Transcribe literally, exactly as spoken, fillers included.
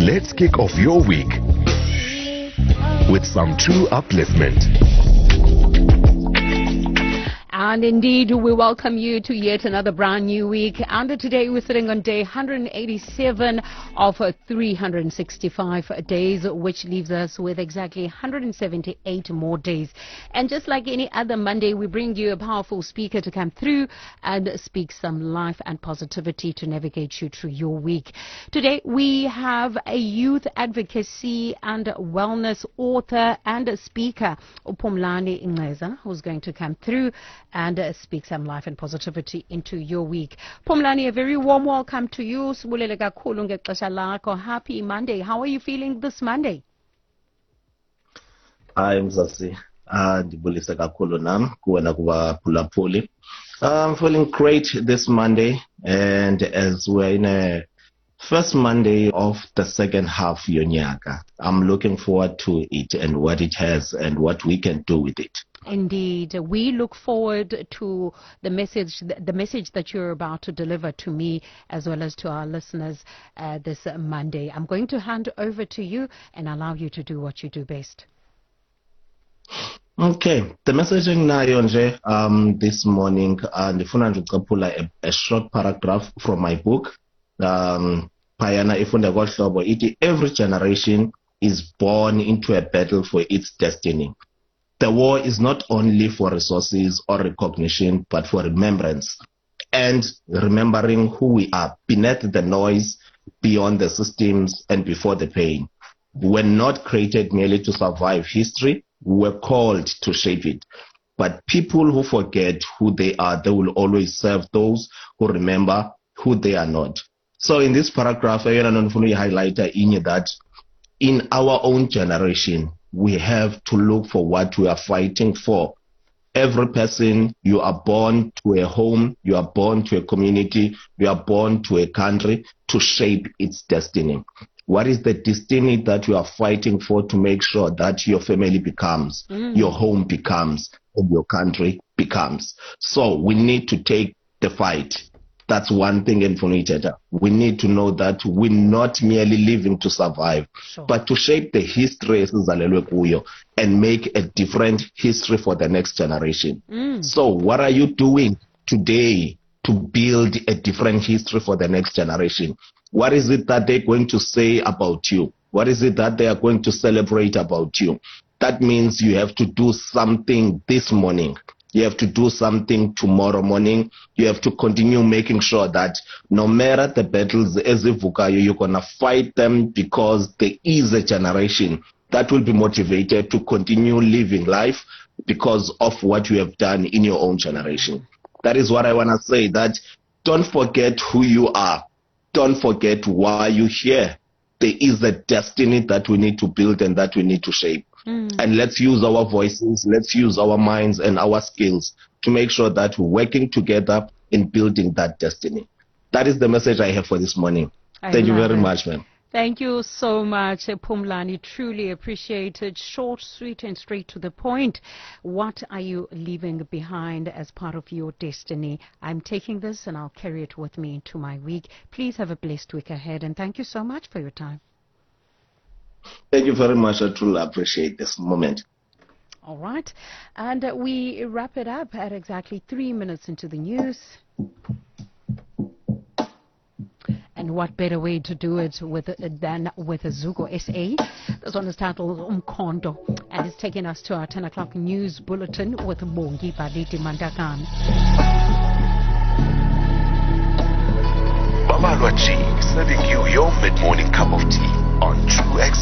Let's kick off your week with some true upliftment. And indeed, we welcome you to yet another brand new week. And today we're sitting on day one hundred eighty-seven of three hundred sixty-five days, which leaves us with exactly one hundred seventy-eight more days. And just like any other Monday, we bring you a powerful speaker to come through and speak some life and positivity to navigate you through your week. Today we have a youth advocacy and wellness author and speaker, Phumlani Ngceza, who's going to come through and uh, speak some life and positivity into your week. Phumlani, a very warm welcome to you. Sibulele kakhulu ngexesha lakho. Happy Monday. How are you feeling this Monday? Hi, Mzasi. Ndibulisa kakhulu nam kuwena kubaphulaphuli. I'm feeling great this Monday, and as we're in a first Monday of the second half yonyaka, I'm looking forward to it and what it has and what we can do with it. Indeed, we look forward to the message, the message that you're about to deliver to me as well as to our listeners uh, this Monday. I'm going to hand over to you and allow you to do what you do best. Okay, the messaging nayo nje um this morning ndifuna nje ucaphula a short paragraph from my book. Um phayana ifunda kohlobo ithi every generation is born into a battle for its destiny. The war is not only for resources or recognition, but for remembrance and remembering who we are beneath the noise, beyond the systems, and before the pain. We were not created merely to survive history. We were called to shape it. But people who forget who they are, they will always serve those who remember who they are not. So in this paragraph, I want to highlight that in our own generation, we have to look for what we are fighting for. Every person, you are born to a home, you are born to a community, you are born to a country to shape its destiny. What is the destiny that you are fighting for to make sure that your family becomes, mm. your home becomes, and your country becomes? So we need to take the fight. That's one thing in Funiteta. We need to know that we're not merely living to survive, sure. but to shape the history and make a different history for the next generation. Mm. So what are you doing today to build a different history for the next generation? What is it that they're going to say about you? What is it that they are going to celebrate about you? That means you have to do something this morning. You have to do something tomorrow morning. You have to continue making sure that no matter the battles, you're going to fight them, because there is a generation that will be motivated to continue living life because of what you have done in your own generation. That is what I want to say, that don't forget who you are. Don't forget why you're here. There is a destiny that we need to build and that we need to shape. Mm. And let's use our voices, let's use our minds and our skills to make sure that we're working together in building that destiny. That is the message I have for this morning. I Thank you very it. much, ma'am. Thank you so much, Phumlani. Truly appreciated. Short, sweet, and straight to the point. What are you leaving behind as part of your destiny? I'm taking this and I'll carry it with me into my week. Please have a blessed week ahead, and thank you so much for your time. Thank you very much. I truly appreciate this moment. All right. And uh, we wrap it up at exactly three minutes into the news. And what better way to do it with uh, than with a Zuko S A? This one is titled Umkondo, and it's taking us to our ten o'clock news bulletin with Bongi Baditi Mandakan. Mama Lwachi serving you your mid-morning cup of tea on True X